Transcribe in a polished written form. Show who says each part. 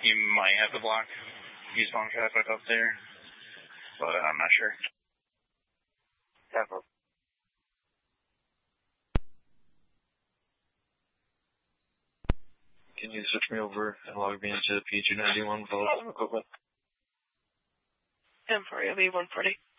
Speaker 1: you might have to block eastbound traffic up there, but I'm not sure.
Speaker 2: Careful.
Speaker 3: Can you switch me over and log me into PG91 Vault?
Speaker 2: M4, you'll be 140.